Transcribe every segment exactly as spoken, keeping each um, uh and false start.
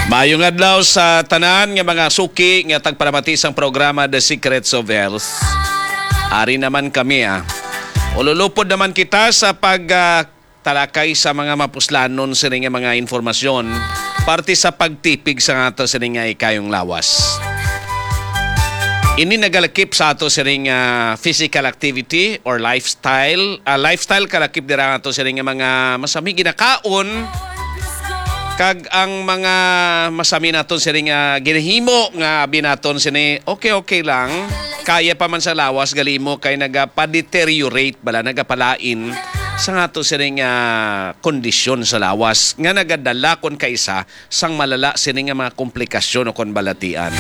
Maayong adlaw sa tanan nga mga suki nga tagpalamatisang programa The Secrets of Health. Ari naman kami ah. Ululupod naman kita sa pag uh, talakay sa mga mapuslanon sa nga mga informasyon parte sa pagtipig sa ato sa nga ikayong lawas. Ini nagalakip sa ato sa nga physical activity or lifestyle. Uh, lifestyle kalakip dira ato sa nga mga masami ginakaon. Kag ang mga masami naton sini nga ginahimo nga binaton sini okay okay lang kaya pa man sa lawas galimo kay nagapa-deteriorate bala nagapalain sa ngato sini nga kondisyon sa lawas nga nagadala kon kaisa sang malala sini nga mga komplikasyon o kon balatian.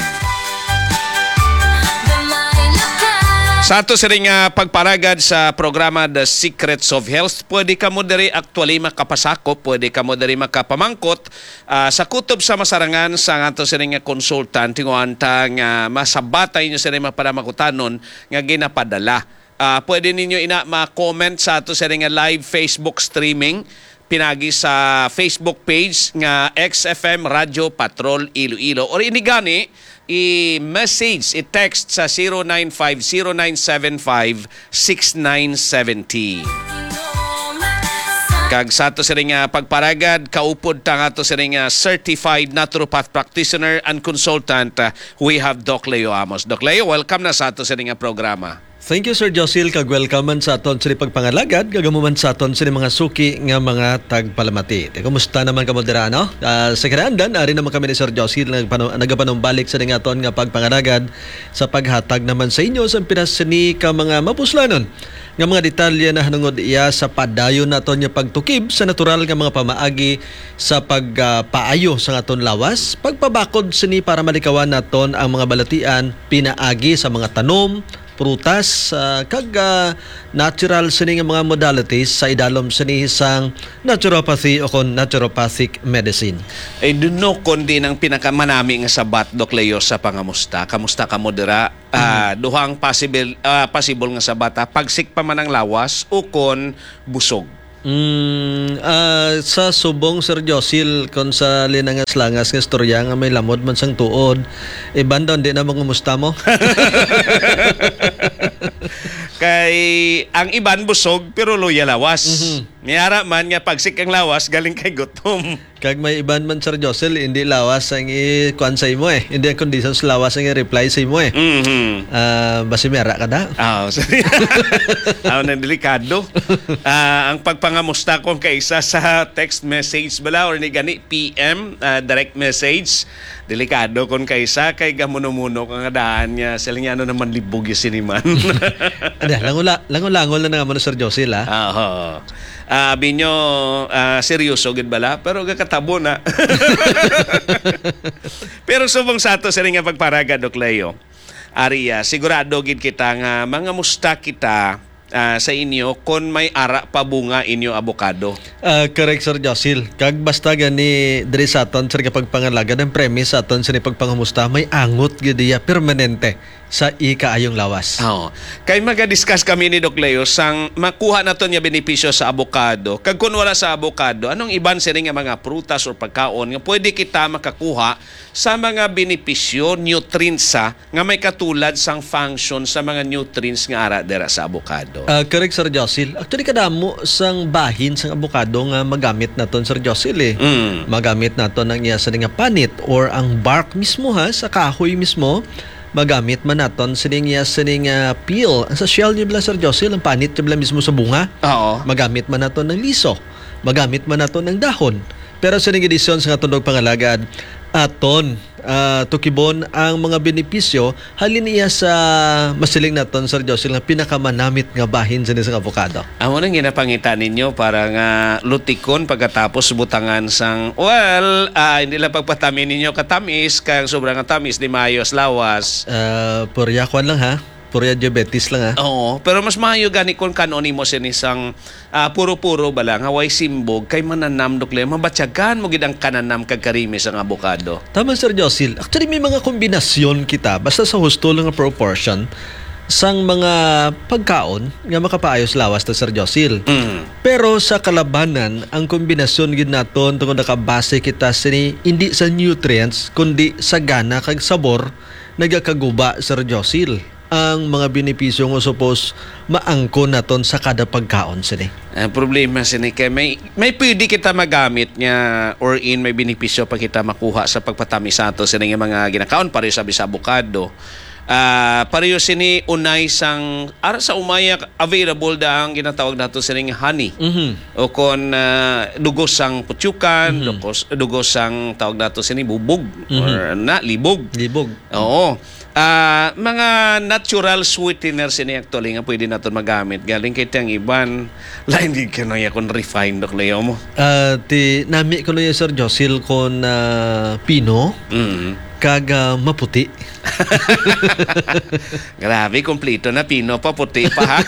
Sa ato sa ring uh, pagparagad sa programa The Secrets of Health, pwede ka mo diri actually makapasakop, pwede ka mo diri makapamangkot uh, sa kutob sa masarangan sa ato sa ring consultant tinguan ta nga masabatay nyo sa ring maparamangkutanon nga ginapadala. Uh, pwede ninyo ina ma-comment sa ato sa ring live Facebook streaming pinagi sa Facebook page nga X F M Radio Patrol Iloilo or inigani i-message, i-text sa zero nine five zero nine seven five six nine seven zero. Kag sa ato sa ring pagparagad, kaupod ta nga ato sa ring certified naturopath practitioner and consultant, uh, we have Doc Leo Amos. Doc Leo, welcome na sa ato sa ring programa. Thank you, Sir Josil. Kag-welcome man sa aton sa pagpangalagad. Gagamuman sa aton sa mga suki nga mga tagpalamati. Te, kumusta naman ka mo dira, no? Uh, sa kanaandan, ari naman kami ni Sir Josil nagapanumbalik sa nga aton nga pagpangalagad sa paghatag naman sa inyo sa pinasini ka mga mapuslanon nga mga detalye na hanungod iya sa padayon naton nga pagtukib sa natural nga mga pamaagi sa pagpaayo uh, sa aton lawas, pagpabakod sini para malikawan naton ang mga balatian pinaagi sa mga tanom, prutas, uh, kag uh, natural sini nga mga modalities sa idalom sini isang naturopathy o kon naturopathic medicine. Ay dunno kundi ng pinakamanami nga sabat Doc Leo sa pangamusta. Kamusta ka mo dira? Uh, mm-hmm. Duhang possible uh, possible nga sabata pagsik pa man ang lawas o kon busog. Mm, uh, sa subong Sir Josil kon sa linangas langas nga istorya nga may lamod man sang tuod iban daw di na mangumusta mo. Kay ang iban busog pero luya lawas. Mm-hmm. Miyara man nga pagsik ang lawas galing kay gutom. Kag may iban man Sir Josil hindi lawas ang i-kuan sa imo eh. Hindi ang conditions lawas ang i-reply sa imo eh. Mhm. Uh, basi miyara ka da. Ah, oh, sorry. Aw na delikado. Uh, ang pagpangamusta ko kaisa sa text message bala or ni gani P M uh, direct message delikado kon kaisa kay gamuno-muno kang daan niya sila niya ano naman libog yung siniman. Ada langula langol-langol na naman Sir Josil ha. Ah, oh. Ah, uh, binyo uh, seryoso gid bala pero gakatabo na. Pero subong sa ato sa nga pagparaga Doc Leo. Aria, sigurado gid kita nga mga musta kita uh, sa inyo kon may ara pa bunga inyo abokado. Uh, correct Sir Josil. Kag basta gani diri sa aton sa pagpangalaga ng premise sa aton sa pagpangamusta may angot gid iya permanente sa ikaayong lawas. Oo. Kay maga-discuss kami ni Doc Leo sang makuha naton nga benepisyo sa abokado. Kag kun wala sa abokado, anong iban sini nga mga prutas o pagkaon nga pwede kita makakuha sa mga benepisyo, nutrients sa nga may katulad sang function sa mga nutrients nga ara dera sa abokado. Uh, correct Sir Josil. Actually kadamo sang bahin sang abokado nga magamit naton Sir Josil eh. Mm. Magamit naton ang iya sa nga panit or ang bark mismo ha sa kahoy mismo. Magamit man naton sining ya sining uh, peel sa shell niya bala Sir Josil ang panit niya bala mismo sa bunga. Oo. Magamit man naton ng liso, magamit man naton ng dahon. Pero sining edisyon sa atong pangalagad aton uh, tukibon ang mga benepisyo halin iya sa masiling naton Sir Josil nga pinakamanamit nga bahin sa isang avocado. Amo nang ginapangita ninyo para nga lutikon pagkatapos butangan sang well, uh, hindi lang pagpatamin ninyo katamis kang sobrang tamis di mayos lawas. Uh, purya kwan lang ha. Purya diabetes lang ha. Oo, pero mas maayo gani kon kanoni mo sin isang uh, puro-puro bala nga way simbog kay mananam Doc Leo mabatyagan mo gid ang kananam kag karimis ang abokado. Tama Sir Josil. Actually may mga kombinasyon kita basta sa husto lang nga proportion sang mga pagkaon nga makapaayos lawas ta Sir Josil. Mm. Pero sa kalabanan, ang kombinasyon gid naton tungod nakabase kita sini hindi sa nutrients kundi sa gana kag sabor nagakaguba Sir Josil ang mga benepisyo nga suppose maangkon naton sa kada pagkaon sini. Ang problema sini kay may may pwede kita magamit nga or in may benepisyo pa kita makuha sa pagpatamis sa ato sini nga mga ginakaon pareho sa bisa avocado. Ah, pareho sini unay sang ara sa umaya available da ang ginatawag nato sini nga honey. Mhm. O kon uh, dugos sang putyukan, mm-hmm. dugos dugos sang tawag nato sini bubog mm-hmm. or na libog. Libog. Oo. Ah, mga natural sweetener sini actually nga pwede naton magamit. Galing kay tiyang iban lain gid kanoy kon refined dok layo mo. Ah, ti nami ko ya Sir Josil kon uh, pino. Mm. Kag uh, maputi. Grabe, kompleto na pino pa, puti pa ha.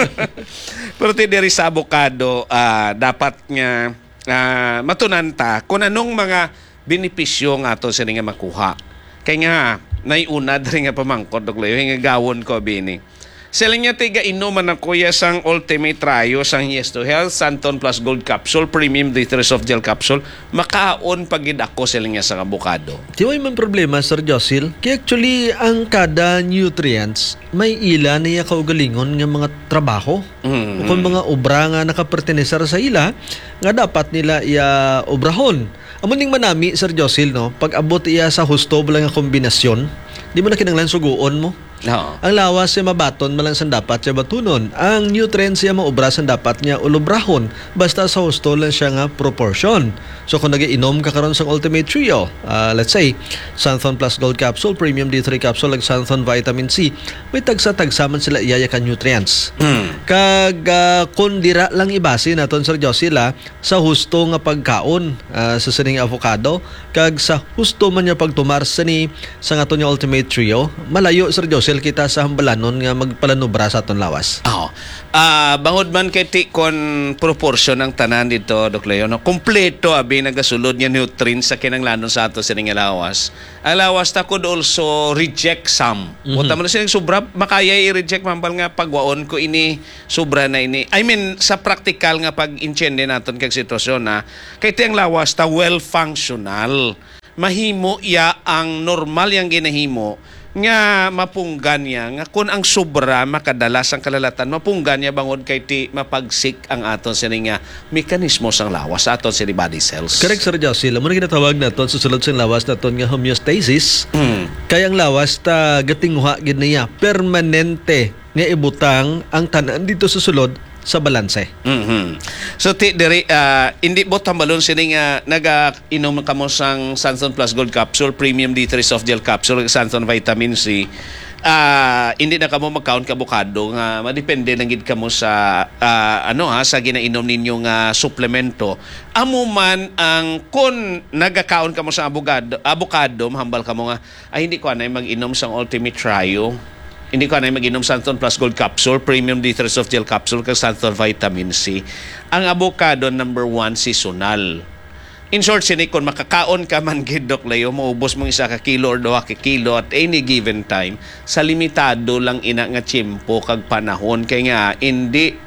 Pero ti diri sa avocado, uh, dapat nga uh, matunanta kung anong mga benepisyo nga to sila nga makuha. Kaya nga, naiuna diri nga pamangkod, dokleyo, nga gawon ko, bini. Sila nga tiga inuman na kuya sang Ultimate Trio, sang Yes to Health, Santon Plus Gold Capsule, Premium Daythree Soft Gel Capsule, makaon pagid ako sila nga sang avocado. Di may man problema, Sir Josil. Kaya actually, ang kada nutrients, may ila niya kaugalingon nga mga trabaho. Mm-hmm. O kung mga obra nga nakaperteneser sa ila, nga dapat nila iya obrahon. Amuning manami, Sir Josil, no? Pag abot iya sa husto lang nga kombinasyon, di mo na kinanglan suguon mo. No. Ang lawas siya mabaton, malang san dapat siya batunon. Ang nutrients siya maubra, san dapat niya ulubrahon. Basta sa husto lang siya nga proportion. So kung nag-iinom ka karon sa Ultimate Trio, uh, let's say, Santhon Plus Gold Capsule, Premium D three Capsule, ag Santhon Vitamin C, may tagsa-tagsa man sila iyaya ka nutrients. Mm. Kag uh, kundira lang ibase naton Sir Josila sa husto nga pagkaon uh, sa sining avocado, kag sa husto man niya pagtumar sini sa aton nga Ultimate Trio, malayo Sir Josel kita sa hambalanon nga magpalanubra sa aton lawas. Oh. Ah, bangod man kay ti kon proportion ng tanan dito Dok Leo, no? Kompleto abi nagasulod nga nutrients sa kinanglanon sa ato sining lawas. Ang lawas ta could also reject some. Mm-hmm. Buta man sining sobra makaya i-reject mambal nga pagwaon ko ini sobra na ini. I mean sa practical nga pag-intende naton kag sitwasyon na kay ti ang lawas ta well functional. Mahimo iya ang normal yang ginahimo nga mapunggan niya nga kung ang sobra makadalas ang kalalatan mapunggan niya bangod kay ti mapagsik ang aton sini nga mekanismo sang lawas sa aton sini body cells. Correct Sir Josil. Mo na ginatawag naton sa sulod sang lawas naton nga homeostasis. Mm. Kaya ang lawas ta gatingwa gid niya permanente nga ibutang ang tanan dito sa sulod sa balanse. Mm-hmm. So ti diri uh, hindi bot tambalon sini nga naga-inom kamo sang Santon Plus Gold Capsule, Premium D three Soft Gel Capsule, Santon Vitamin C. Uh, hindi na kamo mag-count ka avocado nga madepende lang gid kamo sa uh, ano ha sa ginainom ninyo nga suplemento. Amo man ang kun naga-count kamo sa avocado, avocado mahambal kamo nga ay hindi ko anay mag-inom sang Ultimate Trio. Hindi ko na mag-inom Santon Plus Gold Capsule, Premium D three Soft Gel Capsule, kag Santon Vitamin C. Ang avocado, number one, seasonal. In short, sini, kung makakaon ka man gid Dok Leo, maubos mong isa ka kilo or duha ka kilo at any given time, sa limitado lang ina nga tiyempo kag panahon. Kaya nga, hindi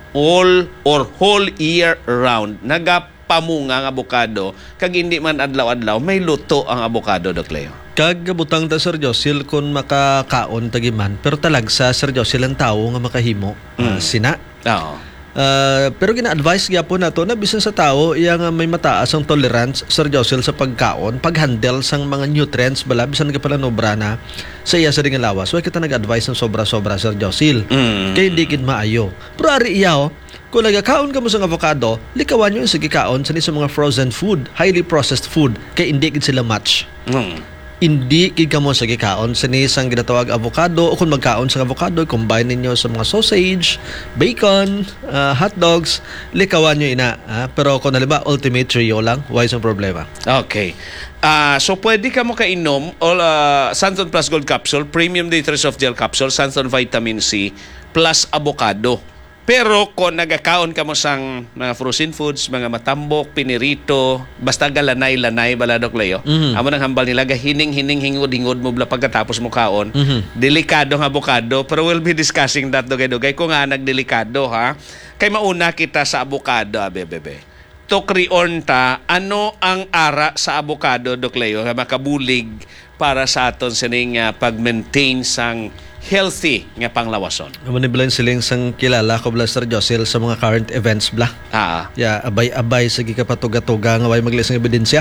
all or whole year round, nagapamunga ang avocado, kag hindi man adlaw-adlaw, may luto ang avocado, Dok Leo. Kag butang ta Sir Josil kun makakaon tagiman pero talagsa Sir Josil ang tao nga makahimo mm. uh, sina. Oo. Uh, pero gina-advise gyapon nato na bisan sa tao iya nga may mataas ang tolerance Sir Josil sa pagkaon, paghandle sang mga nutrients bala bisan ka pala nobra na sa iya sa ring lawas. Wa kita nag-advise ng sobra-sobra Sir Josil. Mm. Kay hindi gid maayo. Pero ari iya oh, kung nagakaon ka mo sa avocado, likawan nyo yung sige kaon sa mga frozen food, highly processed food, kay hindi gid sila match. Mm. Hindi gid kamo sa gikaon sa isang ginatawag avocado o kung magkaon sa avocado combine ninyo sa mga sausage, bacon, uh, hot dogs, likawan nyo ina ha? Pero kung halimbawa Ultimate Trio lang, why isang problema? Okay. Uh, so pwede ka mo kainom all uh, Santon Plus Gold Capsule, Premium D three Soft Gel Capsule, Santon Vitamin C plus avocado. Pero kung nagakaon ka mo sang mga frozen foods, mga matambok, pinirito, basta galanay-lanay bala Doc Leo, Mhm. amo nang hambal nila gahining-hining hingod-hingod mo bala pagkatapos mo kaon. Mhm. Delikado ang avocado, pero we'll be discussing that dugay-dugay kung nga nagdelikado ha. Kay mauna kita sa avocado, abebebe. Tokrion ta, ano ang ara sa avocado, Doc Leo, nga makabulig para sa aton sining uh, pag-maintain sang healthy nga panglawason? Amo ni bilang siling sang kilala ko bala Sir Josil sa mga current events bla. Ah. Ya, abay-abay sa gikapatuga-tuga nga way maglis ng ebidensya.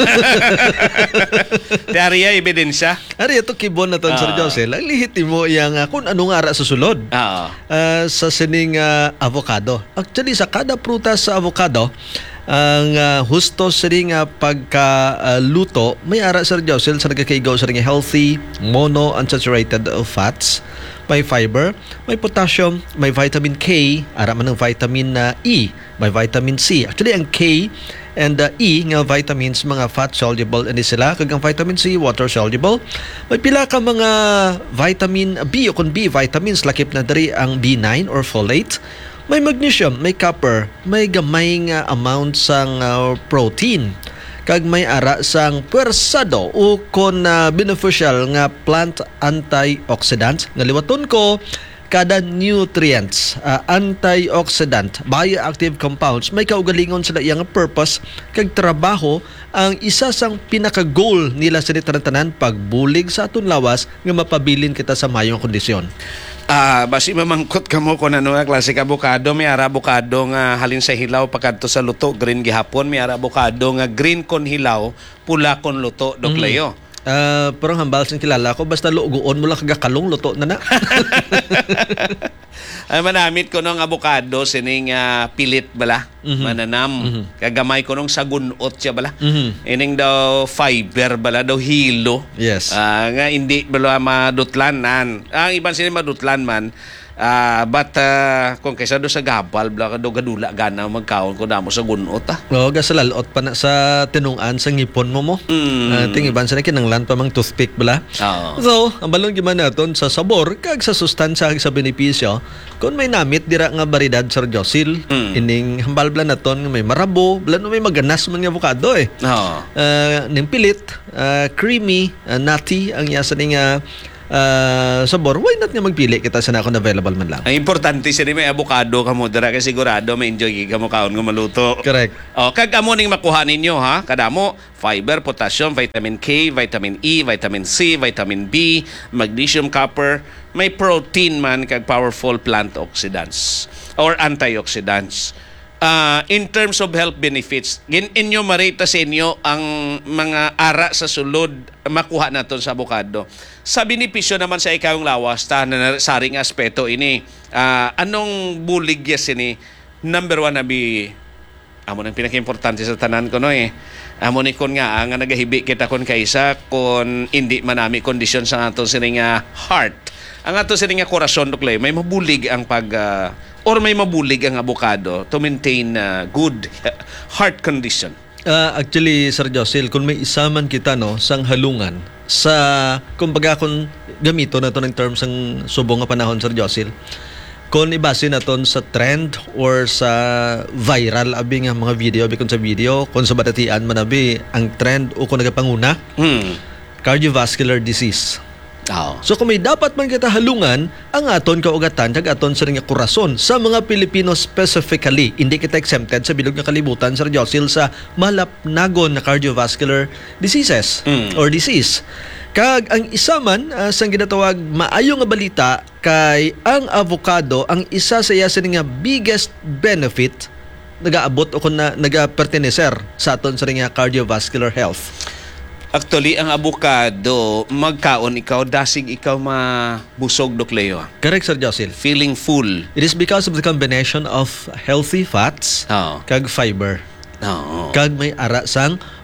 Diarya ebidensya. Ari ito kibon na ton Sir Ah. Josil. Ang lihitimo yang uh, kung anong ara sa sulod. Ah. Ah, sa sining ah, avocado. Actually, sa kada prutas sa avocado, ang ah, husto sining uh, pagka-luto, may ara Sir Josil sa nagkakaigaw sa ring healthy, monounsaturated fats, may fiber, may potassium, may vitamin K, ara man ng vitamin na E, may vitamin C. Actually, ang K and uh, E nga vitamins mga fat soluble ini sila kag ang vitamin C water soluble. May pila ka mga vitamin B o kun B vitamins lakip na diri ang B nine or folate. May magnesium, may copper, may gamay nga amount sang uh, protein kag may ara sang puwersado o kon uh, beneficial nga plant antioxidants nga liwaton ko kada nutrients, uh, antioxidant, bioactive compounds, may kaugalingon sila iyang purpose kag trabaho ang isa sang pinaka-goal nila sa tanan pagbulig sa aton lawas nga mapabilin kita sa mayong kondisyon. Ah, basi mamangkot ka mo kung ano nga klase ka avocado. May ara avocado nga halin sa hilaw pagkadto sa luto, green gihapon. May ara avocado nga green kon hilaw, pula kon luto, Doc Leo. Uh, pero ang hambal sing kilala ko basta luguon mo lang kagakalong luto na na. Ay manamit ko nung avocado sining uh, pilit bala, Mhm. mananam. Mhm. Kagamay ko nung sagunot siya bala. Mhm. Ining daw fiber bala daw hilo. Yes. Ah, nga hindi bala madutlanan. Ang iban sila madutlan man. Ah, but ah, kung kaysa do sa gabal bala do gadula gana magkaon ko damo sa gunot ah. O, gasalalot pa na sa tinungan sa ngipon mo mo. Mm. Uh, ting iban sa kinanglan pa mang toothpick bala. Oo. So, ang balong giman naton sa sabor kag sa sustansya kag sa benepisyo, kung may namit dira nga baridad Sir Josil, Mm. ining hambal bala naton nga may marabo, bala no may maganas man nga avocado eh. Oo. Uh, ning pilit, uh, creamy, uh, nutty ang yasa ning uh, uh, sabor. Why not nga magpili kita sa nakon available man lang. Ang importante siya may avocado ka mo dira kay sigurado may enjoy ka mo kaon nga maluto. Correct. Oh, kag amo ning makuha ninyo ha, kadamo fiber, potassium, vitamin K, vitamin E, vitamin C, vitamin B, magnesium, copper, may protein man kag powerful plant oxidants or antioxidants. Uh, in terms of health benefits, gin inyo marita sa inyo ang mga ara sa sulod makuha naton sa avocado. Sa benepisyo naman sa ikawong lawas, ta na saring aspeto ini, uh, anong bulig yes ini? Number one na bi, amo nang pinaka-importante sa tanan ko no eh. Amo ni kon nga ang nagahibi kita kon kaisa kon hindi manami kondisyon sa aton sining nga heart. Ang ato sining nga korason Doc Leo, may mabulig ang pag uh, or may mabulig ang avocado to maintain uh, good heart condition. Uh, actually, Sir Josil, kung may isaman kita no sang halungan sa kumbaga kung gamito na to ng terms ng subong nga panahon Sir Josil, kung ibase na ton sa trend or sa viral abi nga mga video abi kung sa video kung sa batatian man abi ang trend o kung nagapanguna Hmm. cardiovascular disease. Oh. So kung may dapat man kita halungan, ang aton kaugatan kag aton sa nga kurason sa mga Pilipino specifically, hindi kita exempted sa bilog nga kalibutan Sir Josil sa malapnagon na cardiovascular diseases Mm. or disease. Kag ang isa man uh, sang ginatawag maayo nga balita kay ang avocado ang isa sa iya sa nga biggest benefit nagaabot o kung na nagaperteneser sa aton sa nga cardiovascular health. Actually, ang avocado, magkaon ikaw, dasig ikaw mabusog Doc Leo. Correct Sir Josil. Feeling full. It is because of the combination of healthy fats Oh. kag fiber Oo. kag may ara sang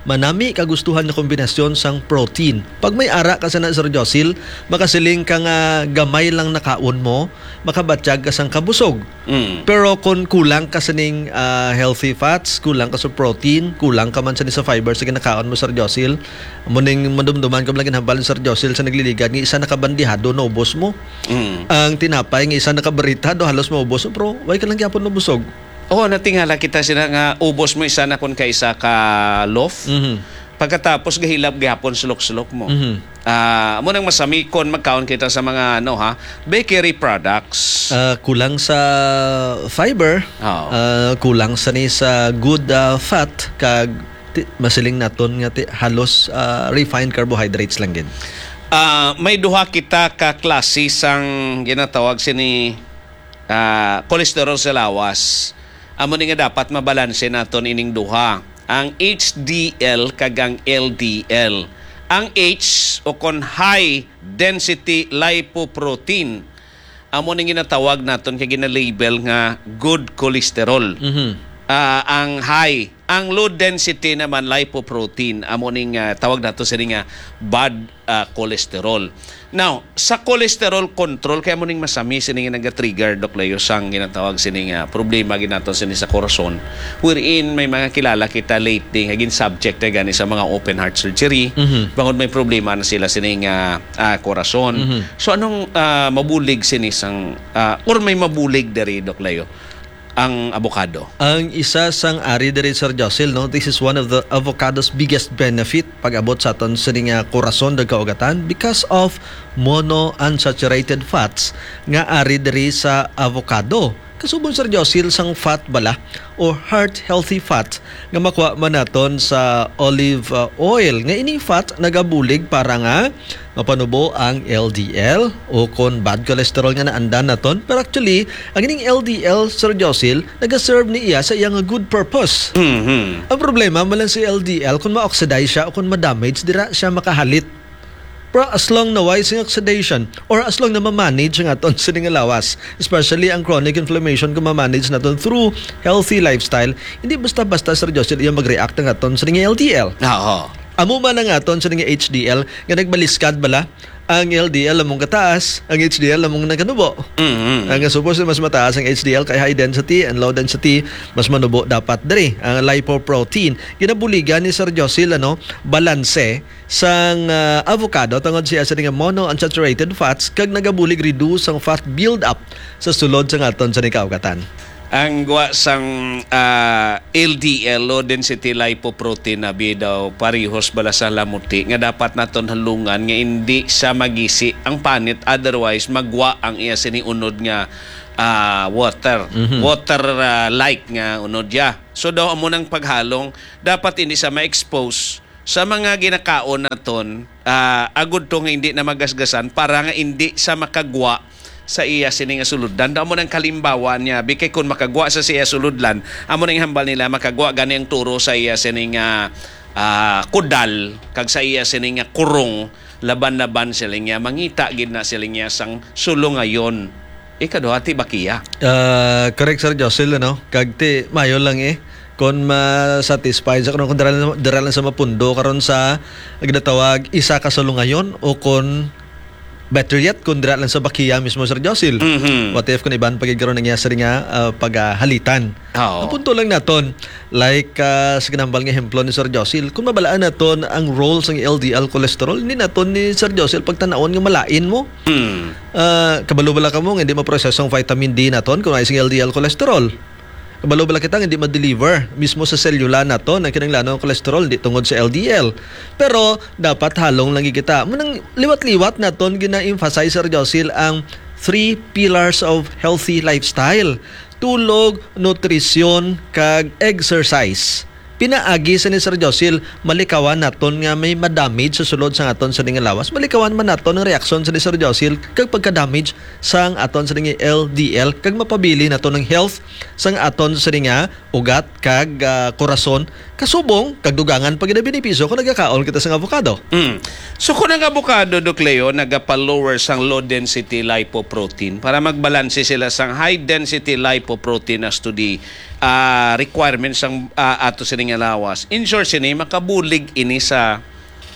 manami kagustuhan nga kombinasyon sang protein. Pag may ara ka sa na Sir Josil, makasiling ka nga gamay lang nakaon mo, makabatsyag ka sang kabusog. Mm. Pero kung kulang ka sa ning ah, healthy fats, kulang ka sa protein, kulang ka man sa ni sa fiber sa ginakaon mo Sir Josil, muning madumduman ka lang ginhambal Sir Josil sa nagliligad nga isa nakabandihado na ubos mo. Mm. Ang tinapay nga isa nakabaritado halos maubos mo, pero why ka lang gyapon mabusog. Oo, natingala kita sila nga ubos mo isa na kun kaisa ka loaf. Mhm. Pagkatapos gahilap gihapon sulok-sulok mo. Mhm. Ah, amo nang masamikon magkaon kita sa mga ano ha, bakery products. Ah, kulang sa fiber, Oo. ah, kulang sa ni sa good ah, fat kag ti, masiling naton nga ti, halos ah, refined carbohydrates lang gid. Ah, may duha kita ka klase sang ginatawag sini ah, cholesterol sa lawas. Amo ni nga dapat mabalanse naton ining duha. Ang H D L kag ang L D L. Ang H o kon high density lipoprotein amo ning ginatawag naton kay gina-label nga good cholesterol. Mhm. Ah, ang high, ang low density naman lipoprotein amo ning uh, tawag nato sa nga bad ah, cholesterol. Now, sa cholesterol control kaya mo ning masami sini nga naga-trigger Doc Leo sang ginatawag sini nga problema ginaton sini sa corazon. Wherein may mga kilala kita lately nga gin subject na gani sa mga open heart surgery. Mhm. Bangod may problema na sila sini nga ah, corazon. Mhm. So anong ah, mabulig sini sang ah, or may mabulig diri Doc Leo? Ang avocado. Ang isa sang ari diri Sir Josil, no, this is one of the avocado's biggest benefit pag abot sa aton sa nga korason dag kaugatan because of monounsaturated fats nga ari diri sa avocado. Kasubon Sir Josil sang fat bala o heart healthy fat nga makuha man naton sa olive uh, oil nga ining fat nagabulig para nga mapanubo ang L D L o kon bad cholesterol nga naandan naton, pero actually ang ining L D L Sir Josil nagaserve ni iya sa iyang good purpose. Mhm. Ang problema malang si L D L kung ma-oxidize siya o kung ma-damage dira siya makahalit. Pero as long na wise ang oxidation or as long na ma-manage ang aton sa nga lawas, especially ang chronic inflammation kung ma-manage naton through healthy lifestyle, hindi basta-basta Sir Josil iya mag-react ang aton sa nga L D L. Oo. Amo man ang aton sa nga H D L nga nagbaliskad bala, ang L D L among kataas, ang H D L among nakanubo. Mhm. Ang supposed mas mataas ang H D L kay high density and low density, mas manubo dapat diri ang lipoprotein. Ginabuligan ni Sir Josil ano, balanse sang uh, avocado tungod siya sa nga monounsaturated fats kag nagabulig reduce ang fat build up sa sulod sa aton sa kaugatan. Ang guwa sang ah, L D L, low density lipoprotein na daw parihos bala sa lamuti nga dapat naton halungan nga hindi sa magisi ang panit, otherwise magwa ang iya sini unod nga ah, water Mhm. water ah, like nga unod ya. So daw amo nang paghalong dapat hindi sa ma-expose sa mga ginakaon naton ah, agud to nga hindi na magasgasan para nga hindi sa makagwa sa iya sini nga suludlan. Daw mo nang kalimbawan niya bikay kung makagwa sa siya suludlan amo nang hambal nila makagwa gani ang turo sa iya sini nga ah, kudal kag sa iya sini nga kurong laban-laban sila niya mangita gid na sila niya sang sulungayon ikaduha ti bakiya. Uh, correct Sir Josil ano, kag ti mayo lang eh kon ma-satisfied sa karon kung dara dara lang sa mapundo karon sa nagdatawag isa ka sulungayon o kon better yet kung dira lang sa bakiya mismo Sir Josil. Mhm. What if kung iban pagigkaroon ng yasari nga uh, paghalitan. Oo. Ang punto lang naton, like uh, sa ginambal nga hemplo ni Sir Josil, kung mabalaan naton ang roles ng L D L cholesterol, hindi naton ni Sir Josil pagtanaon nga malain mo. Hmm. Uh, kabalo bala ka mo nga hindi maprosesong vitamin D naton kung ay sing L D L cholesterol. Kabalo bala kita nga hindi ma-deliver mismo sa selula naton ang kinahanglan ng cholesterol hindi tungod sa L D L. Pero dapat halong lang kita. Munang liwat-liwat naton gina-emphasize Sir Josil ang three pillars of healthy lifestyle: tulog, nutrisyon, kag exercise. Pinaagi sa ni Sir Josil, malikawan naton nga may madamage sa sulod sa aton sa nga lawas. Malikawan man naton ang reaksyon sa ni Sir Josil kag pagka-damage sa aton sa nga L D L kag mapabili naton ng health sa aton sa nga ugat kag uh, korason kasubong kag dugangan pag benepisyo kung nagakaon kita sa avocado. Mm. So kung ang avocado, Doc Leo, nagapa-lower sang low density lipoprotein para magbalanse sila sang high density lipoprotein as to the ah, requirements ang ah, ato sining lawas. In short sini makabulig ini sa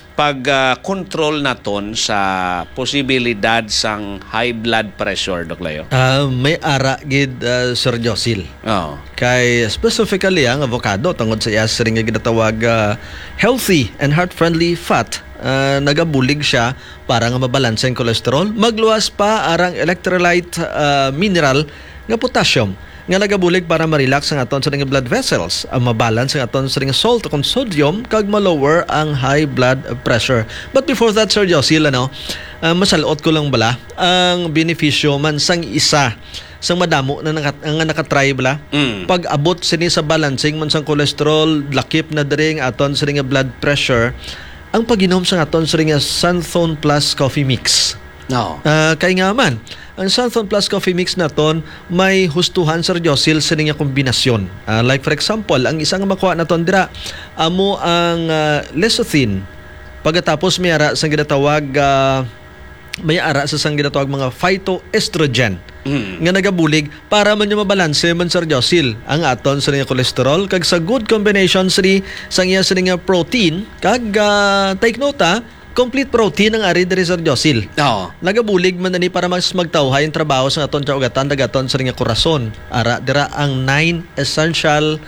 pag-control naton sa posibilidad sang high blood pressure, Dok Leo. Ah, may ara gid uh, Sir Josil. Oh. Kay specifically ang avocado tungod sa iya ring nga ginatawag ah, healthy and heart-friendly fat. Uh, nagabulig siya para nga mabalanse ang cholesterol. Magluwas pa arang electrolyte ah, mineral nga potassium nga nagabulig para ma-relax ang aton sa nga blood vessels, ang mabalance ang aton sa nga salt kung sodium kag ma-lower ang high blood pressure. But before that, Sir Josil, ano, uh, masalot ko lang bala ang benepisyo man sang isa sang madamo na naka, nga nakatry bala Mm. pag abot sini sa balancing man sang cholesterol, lakip na diri ang aton sa nga blood pressure, ang pag-inom sa aton sa nga Sunthone Plus Coffee Mix. No. Uh, kay nga man, ang Sunthone Plus Coffee Mix naton may hustuhan Sir Josil sa niya kombinasyon. Uh, like for example, ang isang makuha naton dira amo ang uh, lecithin. Pagkatapos may ara sa ginatawag uh, may ara sa sang ginatawag mga phytoestrogen Mm. nga nagabulig para man yung mabalanse man Sir Josil ang aton sa niya cholesterol kag sa good combination sini sa niya sa niya protein kag uh, take note ha, complete protein ang ari diri Sir Josil. No. Nagabulig man ni para mas magtawhay ang trabaho sa aton sa ugatan dagaton sa nga korason. Ara dira ang nine essential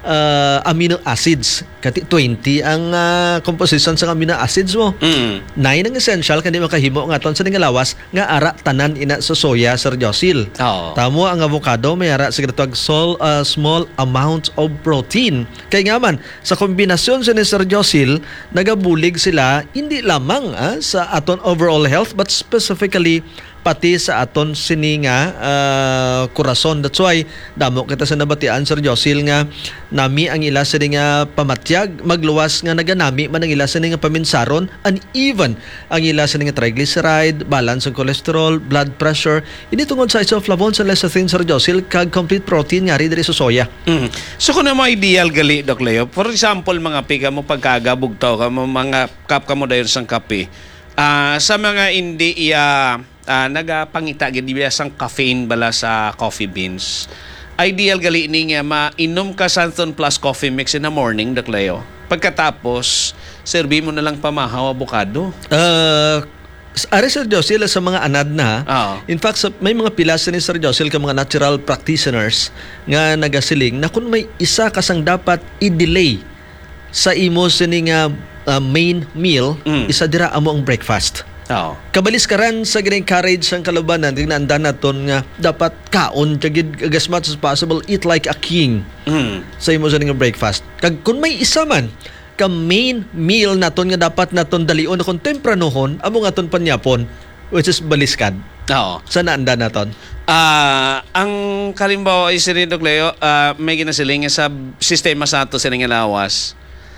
uh, amino acids. Kati twenty ang uh, composition sa amino acids mo. Mm. nine ang essential kandi makahimo nga aton sa nga lawas nga ara tanan ina sa soya Sir Josil. Oo. Tamo ang avocado may ara sa ginatawag sol, uh, small amount of protein. Kay nga man sa kombinasyon sa ni Sir Josil nagabulig sila hindi lamang ah, sa aton overall health but specifically pati sa aton sini nga uh, kurason. That's why damo kita sa nabatian Sir Josil nga nami ang ila sa nga pamatyag magluwas nga naganami man ang ila sa nga paminsaron and even ang ila sa nga triglyceride, balance ang cholesterol, blood pressure. Ini tungod sa isoflavones sa lecithin Sir Josil kag complete protein nga ri diri sa soya. Mm. So kung na mo ideal gali, Doc Leo, for example, mga pika mo pagkagabog tao ka mo, mga kap ka mo dayon sang kape, ah sa mga hindi iya ah, nagapangita gid biya sang caffeine bala sa coffee beans, ideal gali ni nga mainom ka Sunthone Plus Coffee Mix in the morning, Doc Leo. Pagkatapos, serbi mo na lang pamahaw avocado. Uh, Ari Sir Josil sa mga anad na. Oo. In fact, sa, may mga pilas ni Sir Josil ka mga natural practitioners nga nagasiling na kung may isa kasang dapat i-delay sa imo sini nga uh, main meal, Mm. isa dira amo ang breakfast. Oo. Kabalis ka rin sa gineng-courage ang kalabanan, tingnan naton nga dapat kaon, tiyagid as much as possible, eat like a king Mm. sa imo sa nga breakfast. Kag kung may isa man, ka main meal naton nga dapat naton dalion na kung tempranohon, amo nga ton panyapon, which is baliskad. Oo. Sa naanda naton. Ah, ang kalimbawa is rin, Doc Leo, ah, may ginasiling nga sa sistema sa ato sa nga lawas.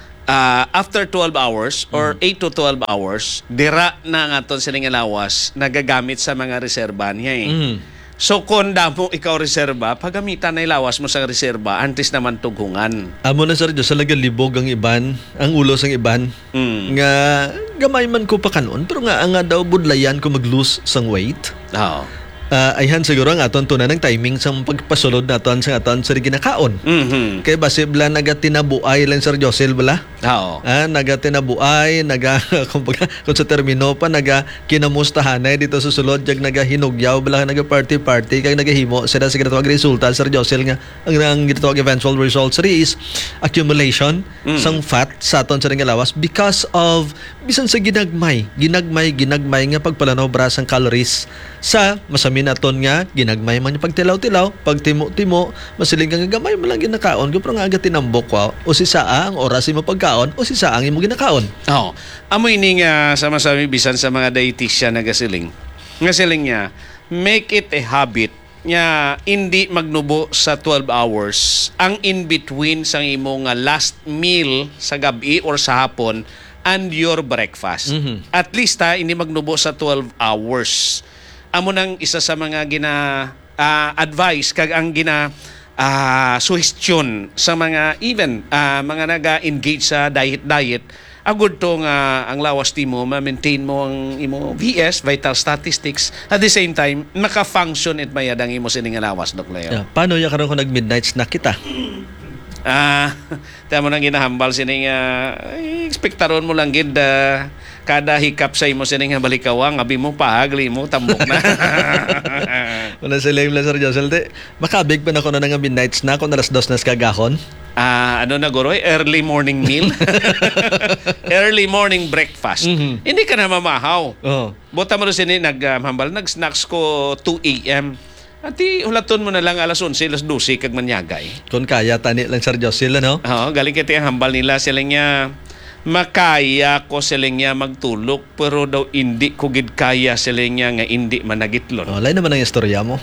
Ah, after twelve hours or eight to twelve hours, dira na nga aton sa nga lawas nagagamit sa mga reserba niya eh. Mm. So kung damo ikaw reserba, pagamitan na ilawas mo sa reserba, antes naman tugungan. Amo na Sir Diyos, talaga libog ang iban, ang ulo sang iban. Mm. Nga gamay man ko pa kanon, pero nga ang nga daw budlayan ko mag-lose sang weight. Oo. Uh, ayhan siguro ang aton tunan ng timing sa pagpasulod naton sa aton sa ginakaon. Mhm. Kay basibla nagatinabuay lang Sir Josel bala. Oo. Ah, nagatinabuay, naga kumbaga kung sa termino pa naga kinamustahanay dito sa sulod jag nagahinugyaw bala naga party party kag nagahimo sila sa ginatawag resulta Sir Josel nga ang, ang ginatawag eventual results is accumulation Mm. sang fat sa aton sa nga lawas because of bisan sa ginagmay, ginagmay, ginagmay nga pagpalanobra sang calories sa masami naton nga ginagmay man yung pagtilaw-tilaw, pagtimo-timo, masiling nga gamay mo lang ginakaon, pero nga aga tinambok wa o si saa ang oras mo pagkaon o si saa ang imo ginakaon. Oo. Amoy ni nga sa masami bisan sa mga dietitian na gasiling. Nga siling niya, make it a habit nga hindi magnubo sa twelve hours. Ang in-between sa imo nga last meal sa gabi or sa hapon and your breakfast. Mhm. At least ha, hindi magnubo sa twelve hours. Amo nang isa sa mga gina ah, advice kag ang gina ah, suggestion sa mga even ah, mga naga-engage sa diet diet agud to nga ang lawas ti mo ma-maintain mo ang imo V S, vital statistics, at the same time maka-function it mayadang imo sining nga lawas, Dok Leo. Yeah. Paano ya karon kung nag-midnight snack kita? Ah, tama nang ginahambal sining uh, ekspektaron mo lang gid uh, kada hikap sa imo sining nga balikawang abi mo pahagli mo tambok na. Wala sila yung Sir Josel, di, makabig pa na ko na nga midnight snack kung alas dos na kagahon. Ah, ano na goroy? Early morning meal. Early morning breakfast. Mhm. Hindi ka na mamahaw. Oh. Bota mo rin sini naghambal, nag-snacks ko two a.m. Ati, hulaton mo na lang alas onse, alas dose, kag manyagay. Kung kaya, tani lang Sir Josel, ano? Oo, galing kiti ang hambal nila. Sila niya, makaya ko sila niya magtulog, pero daw hindi ko gid kaya sila niya nga hindi managitlon. Oh, lain naman ang istorya mo.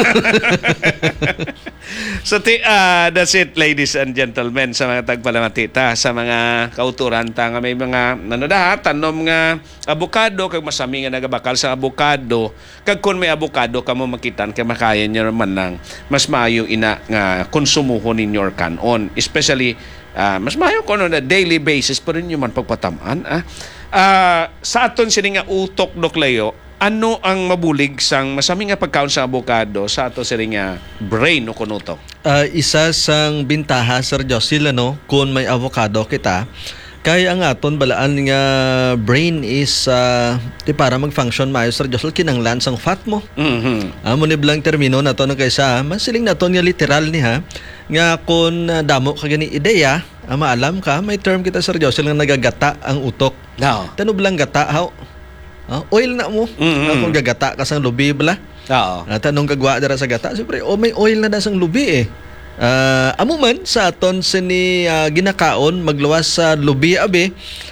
So, ti, ah, that's it, ladies and gentlemen, sa mga tagpalamatita, sa mga kauturan ta nga may mga, ano da, tanom nga abukado, kag masami nga nagabakal sa abukado, kag kung may abukado ka mo makitan, kag makaya nyo naman ng mas maayo ina nga konsumuhon in your kanon. Especially, ah, mas maayo ko no, na daily basis, pa rin yung man pagpatamaan. Ah. Ah, sa aton sini nga utok, Dok Leo, ano ang mabulig sang masami nga pagkaon sa avocado sa ato sini nga brain o kunuto? Ah, isa sang bintaha, Sir Josel, ano, kung may avocado kita, kaya ang aton balaan nga brain is uh, di para mag-function maayo, Sir Josel, kinanglan sang fat mo. Mhm. Amo ni blang termino nato no kaysa masiling naton nga literal ni ha nga kung uh, damo ka gani ideya, ah, maalam ka may term kita, Sir Josel, nga nagagata ang utok. No. Tanong blang gata haw? Ah, oil na mo. Mm-hmm. Ah, kung gagata ka sang lubi bala. Oo. Ah, tanong kagwa dara sa gata, siyempre oh, may oil na da sang lubi eh. Ah, amo man sa aton sini ah, ginakaon magluwas sa lubi abi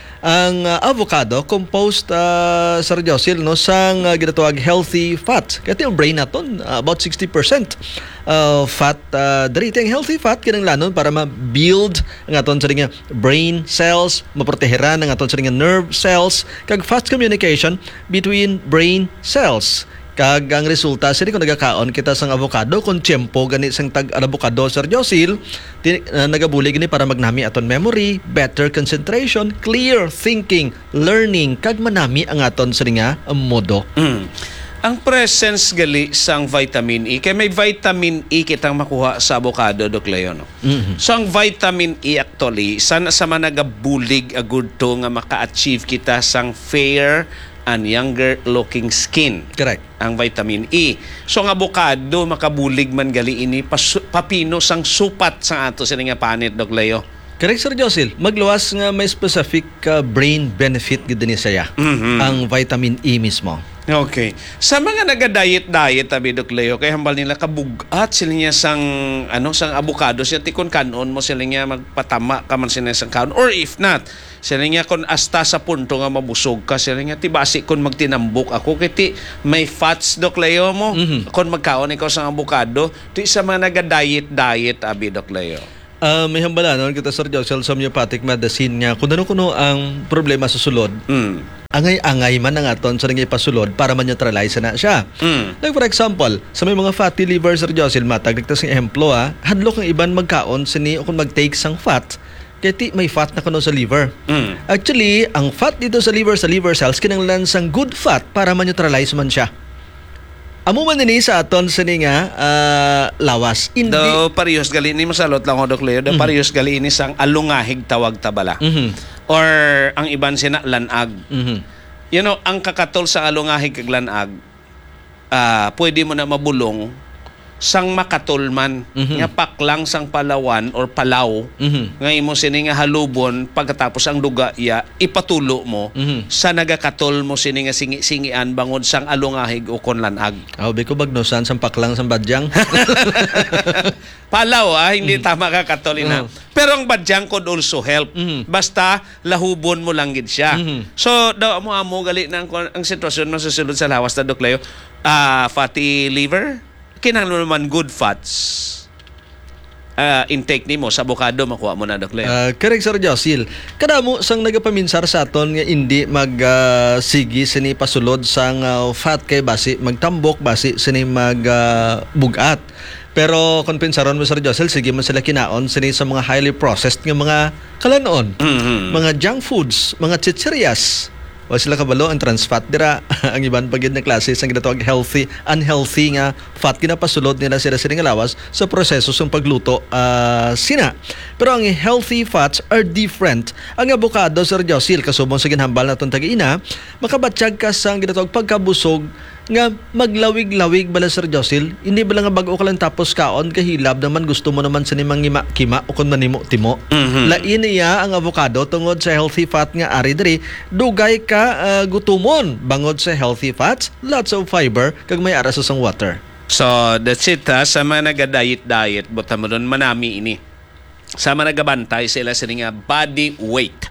ang ah, avocado composed, uh, Sir Josel, no, sang uh, ginatawag healthy fat. Kaya yung brain naton ah, about sixty percent uh, fat uh, diri ang healthy fat kinanglanon para ma-build ang aton sa nga brain cells, maproteheran ang aton sa nga nerve cells kag fast communication between brain cells. Kag ang resulta sini kung nagakaon kita sang avocado kung tiyempo gani sang tag avocado, Sir Josel, tin, uh, nagabuli gani para magnami aton memory, better concentration, clear thinking, learning kag manami ang aton sa nga modo. Mm. Ang presence gali sang vitamin E, kay may vitamin E kitang makuha sa avocado, Dok Leo, no? Mhm. So ang vitamin E actually, sana sa managabulig agud to nga maka-achieve kita sang fair and younger looking skin. Correct. Ang vitamin E. So ang avocado makabulig man gali ini pasu- papino sang supat sang ato sini nga panit, Dok Leo. Correct, Sir Josel. Magluwas nga may specific uh, brain benefit gid ni saya. Mhm. Ang vitamin E mismo. Okay. Sa mga naga-diet-diet, tabi, Dok Leo, kaya hambal nila kabugat sila niya sang, ano, sang avocado, siya tikon kanon mo, sila niya magpatama ka man sila sang kanon. Or if not, sila niya kung asta sa punto nga mabusog ka, sila niya tibasi kung magtinambok ako, kiti may fats, Dok Leo mo, Mhm. kung magkaon ikaw sang avocado, ti sa mga naga-diet-diet, abi, Dok Leo. Uh, may hambalanon kita, Sir Josel, sa homeopathic medicine nga kung ano-kuno ang problema sa sulod, Mm. angay-angay man ang aton sa nga ipasulod para ma-neutralize na siya. Mm. Like for example, sa may mga fatty liver, Sir Josel, matag nagtas ng ehemplo ha, hadlok ng iban magkaon sini o kung mag-take sang fat, kaya ti may fat na kuno sa liver. Mm. Actually, ang fat dito sa liver, sa liver cells, kinanglan sang good fat para ma-neutralize man siya. Amo man nini sa aton sini nga ah, lawas. Hindi. Do parehas gali ni masalot lang ko, Dok Leo, do Mhm. parehas gali ini sang alungahig tawag tabala. Mhm. Or ang iban sina lanag. Mhm. You know, ang kakatol sa alungahig kag lanag, ah pwede mo na mabulong sang makatol man, Mhm. nga paklang sang Palawan or Palaw, Mhm. nga imo sini nga halubon pagkatapos ang duga ya ipatulo mo Mhm. sa nagatol mo sini nga singi-singian bangod sang alungahig o kon lanag. Aw, bi ko bagnosan sang paklang sang badyang. Palaw ah, hindi tama ka katolina. Mm. Pero ang badyang could also help. Mhm. Basta lahubon mo lang gid siya. Mhm. So daw mo amo gali nang ang sitwasyon mo susunod sa lawas na, Dok Leo. Ah, fatty liver, kinahanglan naman good fats. Ah, intake nimo sa avocado makuha mo na, Dok Leo. Uh, correct, Sir Josel. Kadamo sang nagapaminsar sa aton nga hindi mag uh, sige sini pasulod sang uh, fat kay basi magtambok basi sini mag uh, bugat. Pero kung pinsaron mo, Sir Josel, sige man sila kinaon sini sa mga highly processed nga mga kalanon, Mhm. mga junk foods, mga chichirias. O sila kabalo ang trans fat dira ang iban pagid na klase sang ginatawag healthy unhealthy nga fat ginapasulod nila sila sila nga lawas sa proseso sa pagluto ah, sina. Pero ang healthy fats are different. Ang avocado, Sir Josil, kasubong sa ginhambal naton tag-ina, makabatsyag ka sang ginatawag pagkabusog nga maglawig-lawig bala, Sir Josil. Hindi bala nga bago ka lang tapos kaon kahilab naman gusto mo naman sa nimang ngima kima o kun manimo timo. Mhm. Lain niya ang avocado tungod sa healthy fat nga ari diri dugay ka ah, gutumon bangod sa healthy fats, lots of fiber kag may ara sa sang water. So, that's it ha. Sa mga naga-diet-diet, buta mo doon manami ini. Sa mga nagabantay sila sa nga body weight.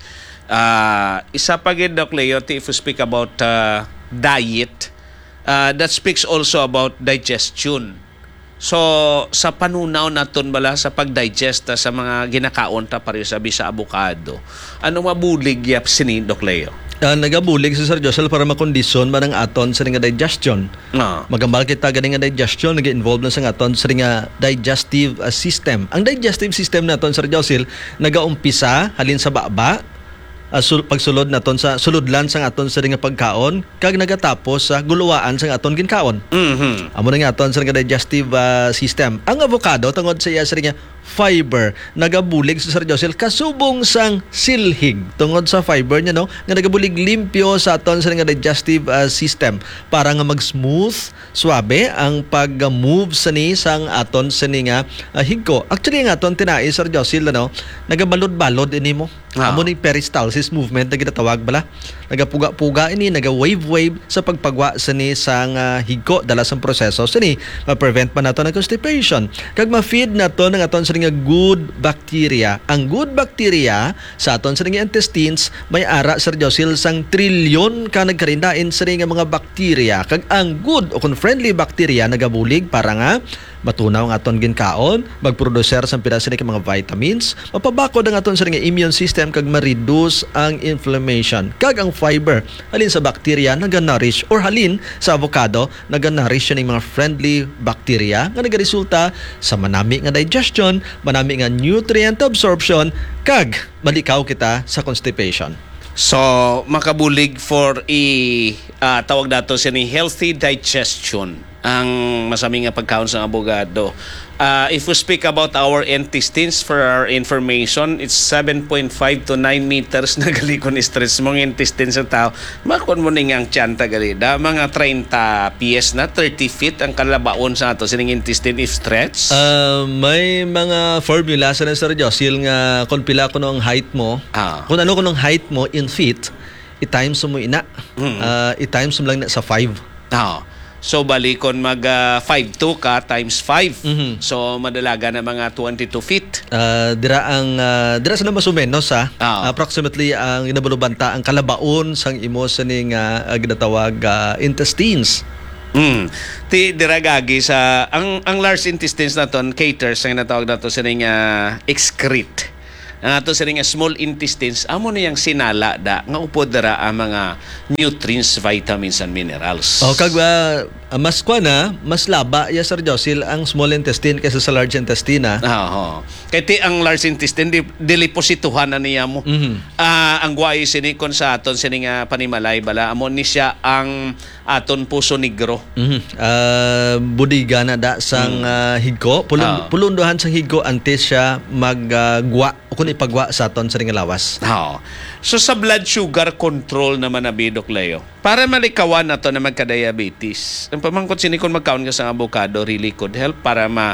Uh, isa pa gid, Doc Leo, if you speak about uh, diet, uh, that speaks also about digestion. So, sa panunaw naton bala sa pag-digest ta sa mga ginakaon ta pareho sabi sa avocado, ano mabulig yap sini, Doc Leo? Uh, nagabulig si Sir Josel para makondisyon man ang aton sa nga digestion. No. Magambal kita gani nga digestion nag-involve na sa aton sa nga digestive uh, system. Ang digestive system naton, Sir Josel, nagaumpisa halin sa baba, uh, sul- pagsulod naton sa suludlan sa aton sa nga pagkaon kag nagatapos sa guluwaan sa aton ginkaon. Mhm. Amo na nga aton sa nga digestive uh, system. Ang avocado tungod sa iya sa nga fiber nagabulig sa Sir Josel kasubong sang silhig tungod sa fiber niya, no, nga nagabulig limpyo sa aton sa nga digestive uh, system para nga mag-smooth suabe ang pag-move sa ni sang aton sa ni nga uh, higko. Actually nga aton tinai, Sir Josel, no, nagabalod-balod ini mo. Ah. Amo ni peristalsis movement na ginatawag bala. Nagapuga-puga ini, naga-wave-wave sa pagpagwa sa ni sang uh, higko dala sa proseso sa ni ma-prevent pa nato ng constipation. Kag ma-feed nato ng aton sa nga good bacteria. Ang good bacteria sa aton sa nga intestines may ara, Sir Josil, sang trilyon ka nagkarindain sa nga mga bacteria. Kag ang good o kung friendly bacteria nagabulig para nga matunaw ang aton ginkaon, magproducer sa pirasa ni mga vitamins, mapabakod ang aton sa nga immune system kag ma-reduce ang inflammation. Kag ang fiber halin sa bacteria naga-nourish or halin sa avocado naga-nourish ng mga friendly bacteria nga nagaresulta sa manami nga digestion, manami nga nutrient absorption kag malikaw kita sa constipation. So, makabulig for i ah, tawag dato siya ni healthy digestion ang masami nga pagkaon sa abogado. Uh, if we speak about our intestines, for our information, it's seven point five to nine meters na gali kung stress mong intestines sa tao. Makon mo ning ang tiyan tagali da mga thirty pies na thirty feet ang kalabaon sa ato sining intestine if stretch. Uh, may mga formula sa Sir Josil nga kung pila ko nung height mo, Ah. kung ano ko nung height mo in feet, i-times mo ina. Mm. Uh, i-times mo lang na sa five. Ah. So bali kon mag uh, five two ka times five. Mhm. So madalaga na mga twenty-two feet. Uh, dira ang uh, dira sa naman sumenos ha. Ah. Approximately ang inabalubanta ang kalabaon sang imo sa ning uh, ginatawag uh, intestines. Mm. Ti diragagi sa ang ang large intestines naton caters ang natawag nato sa ning uh, excrete. Ang ato sa ning small intestines amo na yang sinala da nga upod dara ang mga nutrients, vitamins and minerals. O kag uh, mas kwa na, mas laba ya, Sir Josil, ang small intestine kaysa sa large intestine ha. Oo. Kaya ti ang large intestine di, diliposituhan na niya mo. Mhm. Ah, ang guay sinikon sa aton sini nga panimalay bala amo ni siya ang aton puso negro. Mhm. Uh, budiga na da sang uh, higko, pulun, Ah. pulunduhan sang higko antes siya maggwa uh, o kung ipagwa sa aton sa ring lawas. Oo. So sa blood sugar control naman na Bidok Leo. Para malikawan na to na magka-diabetes. Ang pamangkot sinikon magkaon ka sa avocado really could help para ma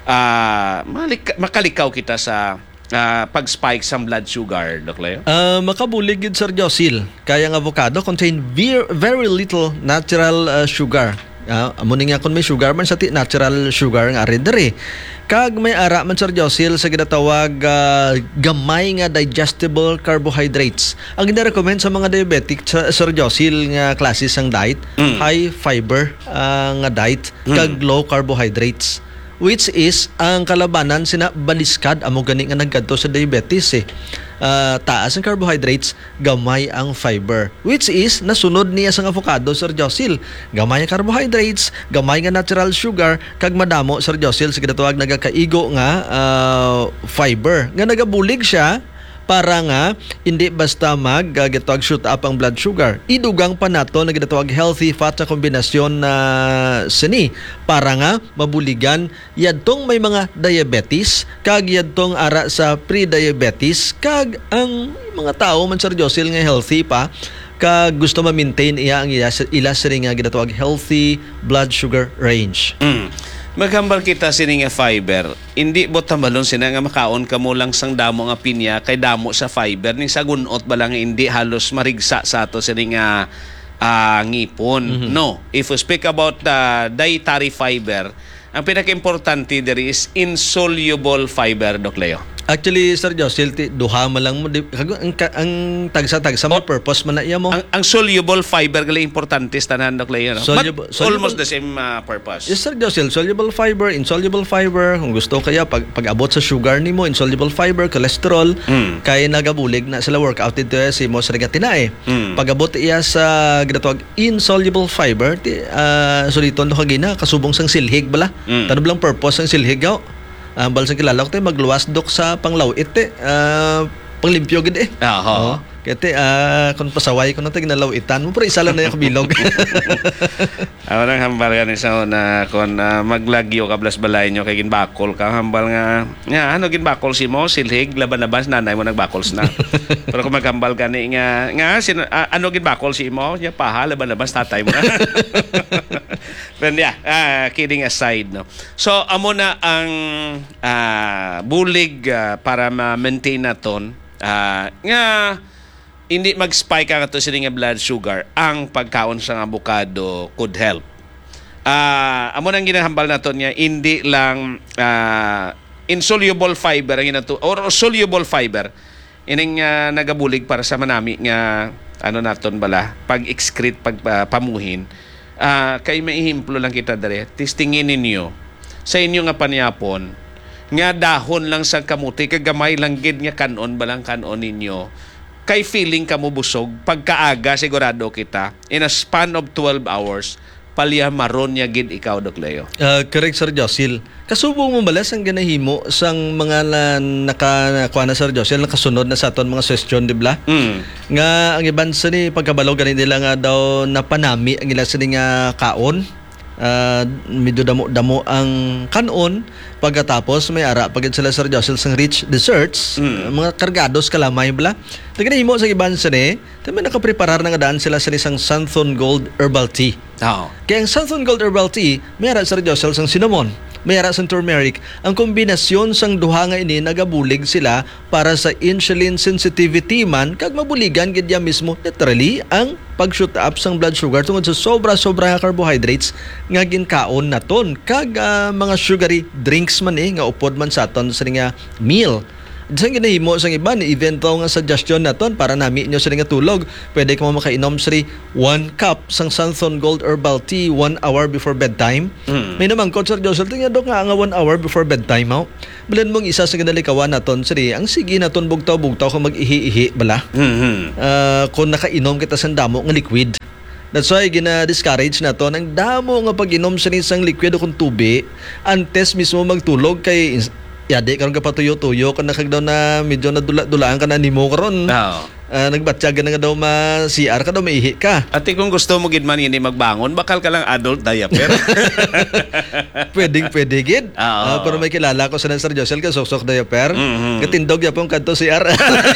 ah, malika, makalikaw kita sa ah, pag-spike sa blood sugar, Dok Leo. Uh, makabulig yun, Sir Josil. Kaya ang avocado contain very, very little natural uh, sugar. Uh, amo ni nga kung may sugar man sa ti natural sugar nga ari diri. Kag may ara man, Sir Josil, sa ginatawag uh, gamay nga digestible carbohydrates. Ang gina-recommend sa mga diabetic, Sir Josil, nga klase sang diet, Mm. high fiber uh, nga diet kag low carbohydrates, which is ang kalabanan sina baliskad amo gani nga nagkadto sa diabetes eh. ah, taas ang carbohydrates, gamay ang fiber. Which is, nasunod niya sa avocado, Sir Josil. Gamay ang carbohydrates, gamay nga natural sugar, kag madamo, Sir Josil, sa kinatawag nagakaigo nga ah, fiber. Nga nagabulig siya, para nga hindi basta mag uh, gitawag shoot up ang blood sugar. Idugang pa nato na ginatawag healthy fat sa kombinasyon na sini para nga mabuligan yadtong may mga diabetes kag yadtong ara sa pre-diabetes kag ang mga tao man Sir Josil nga healthy pa kag gusto ma-maintain iya ang ila, ila sini nga ginatawag healthy blood sugar range. Mm. Maghambal kita sini nga fiber. Hindi botamalon sina nga makaon ka mo lang sang damo nga pinya kay damo sa fiber ni sa gunot ba lang hindi halos marigsa sa ato sini nga uh, ngipon. Mm-hmm. No, if we speak about the dietary fiber, ang pinaka-importante diri is insoluble fiber, Doc Leo. Actually, Sir Josil, ti- duha man lang mo. Di, kag- ang, ka- ang tagsa-tagsa mo, purpose man na iya mo. Ang, ang soluble fiber gali importante sa tanan, Doc Leo. No? Soluble- But soluble- almost the same uh, purpose. Yes, Sir Josil, soluble fiber, insoluble fiber. Kung gusto kaya, pag, pag-abot sa sugar ni mo, insoluble fiber, cholesterol, Mm. kaya nagabulig na sila workout ito eh, si mo sa tinae. Mm. Pag-abot iya sa ginatawag insoluble fiber, ti, uh, suliton do kagina, kasubong sang silhig bala. Mm. Tanong lang purpose sang silhig gaw. Ang uh, balasang kilala ko tayo, magluwas dok sa panglawit eh. Uh, panglimpyo gid eh. Aha. Oo. Kaya te, uh, kung pasaway ko na tayo nalawitan mo, pero isa lang na yung kabilog. Ako nang hambal ka ni sa una kung uh, maglagyo ka blas balay nyo kay ginbakol ka hambal nga nga ano ginbakol si mo silhig laban-laban nanay mo nagbakols na. Pero kung maghambal ka ni nga nga sin, uh, ano ginbakol si mo ya paha laban-laban tatay mo na. Pero yeah, uh, kidding aside no. So amo na ang uh, bulig uh, para ma-maintain naton uh, nga hindi mag-spike ang ato sini nga blood sugar, ang pagkaon sa avocado could help. Ah, uh, amo nang ginahambal naton nga hindi lang uh, insoluble fiber ang inato or soluble fiber ining uh, nagabulig para sa manami nga ano naton bala pag-excrete pag uh, pamuhin. Ah, uh, kay maihimplo lang kita dere. Testingin ninyo sa inyo nga panyapon nga dahon lang sa kamuti kagamay lang gid nga kanon balang kanon ninyo. Kay feeling ka mo busog, pagkaaga sigurado kita, in a span of twelve hours, palya maron niya gid ikaw, Doc Leo. Uh, correct, Sir Josil. Kasubong mo balas ang ganahimo sang mga na, naka, kuha na, Sir Josil, nakasunod na sa aton mga session, di ba? Mm. Nga, ang iban sa ni, pagkabalaw, ganin nila nga daw napanami ang ila sa ni nga kaon. Uh, medyo damo-damo ang kanon pagkatapos may ara pagid sila Sir Josil sang rich desserts Mm. uh, mga kargados kalamay bala taganahimo sa iban sa ni tamay nakapreparar na nga daan sila sa isang Santhon Gold Herbal Tea. Oh. Kaya ang Santhon Gold Herbal Tea may ara Sir Josil sang cinnamon, may ara sang turmeric. Ang kombinasyon sang duha nga ini nagabulig sila para sa insulin sensitivity man kag mabuligan gid ya mismo literally ang pag-shoot up sang blood sugar tungod sa sobra-sobra nga carbohydrates nga ginkaon naton kag uh, mga sugary drinks man eh nga upod man sa aton sa nga meal. Diyan ginahimo sang iban event daw nga suggestion naton para nami inyo sa nga tulog. Pwede ka mo makainom sa one cup sang Santhon Gold Herbal Tea one hour before bedtime. Mm. May naman Coach Sir Joseph tingnan do nga nga one hour before bedtime mo. Bilan mong isa sa ginalikawan naton sa ang sige naton bugtaw-bugtaw kung mag-ihi-ihi bala. Mm-hmm. Uh, kung nakainom kita sa damo nga liquid. That's why gina-discourage na to ng damo nga pag-inom sa isang liquid o kung tubi antes mismo magtulog kay yadi karon ka patuyo-tuyo ka na kag daw na medyo nadula-dulaan ka na nimo karon. Oh. Uh, nagbatya ka na nga daw ma C R ka daw maihi ka. Ate kung gusto mo gid man ini magbangon, bakal ka lang adult diaper. Pwedeng pwede gid. Oo. Uh, pero may kilala ko sa Sir Josel ka sok-sok diaper. Mhm. Katindog yapon kadto C R.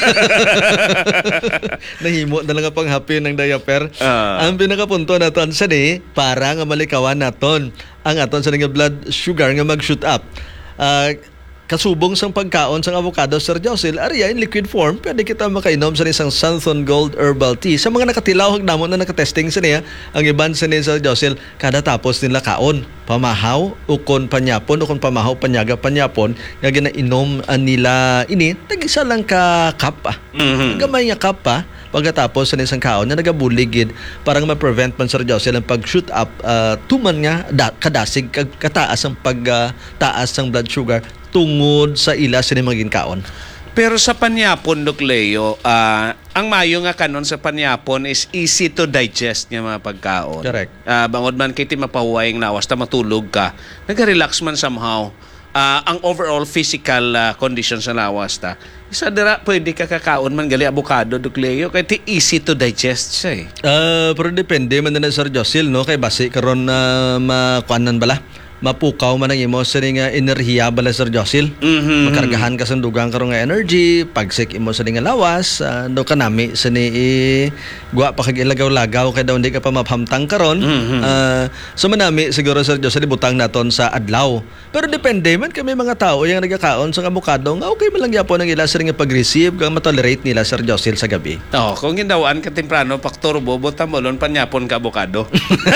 Nahimo na lang ang panghapi ng diaper. Ah. Ang pinakapunto naton sa ni para nga malikawan naton ang aton sa nga blood sugar nga mag-shoot up. Uh, kasubong sang pagkaon sang avocado, Sir Josil, ariya in liquid form, pwede kita makainom sa isang Santhon Gold Herbal Tea. Sa mga nakatilaw hagdamon na nakatesting sa niya, ang iban sa ni Sir Josil, kada tapos nila kaon, pamahaw, ukon panyapon, ukon pamahaw, panyaga panyapon, nga ginainom uh, nila ini, tag-isa lang ka cup ah. Mhm. Gamay nga cup ah. Pagkatapos sa isang kaon na nagabuligid parang ma-prevent man Sir Josil ang pag-shoot up uh, tuman nga da, kadasig kag kataas ang pagtaas uh, ng blood sugar tungod sa ila sa maging kaon. Pero sa panyapon, Doc Leo, ah, ang mayo nga kanon sa panyapon is easy to digest nga mga pagkaon. Correct. Ah, bangod man kiti mapahuway ang nawas, ta matulog ka, nag-relax man somehow. Ah, ang overall physical ah, condition sa lawas ta. Isa dira pwede ka kakaon man gali avocado, Doc Leo, kay ti easy to digest siya eh. Ah, pero depende man na Sir Josil, no? Kay base karon na makuanan bala. Mapukaw man ang imo sa nga enerhiya bala Sir Josil. Mhm. Makargahan ka sa dugang karon nga energy, pagsik imo sa nga lawas, uh, do kanami sa ni eh, gwa pa kag ilagaw-lagaw kay daw hindi ka pa maphamtang karon. Mhm. Ah, so manami siguro Sir Josil ibutang naton sa adlaw. Pero depende man kami mga tao yang nagakaon sa avocado nga okay man lang gyapon ang ila sa nga pag-receive kang matolerate nila Sir Josil sa gabi. Oh, kung gindawaan ka temprano, pakturbo, butang molon, panyapon ka avocado.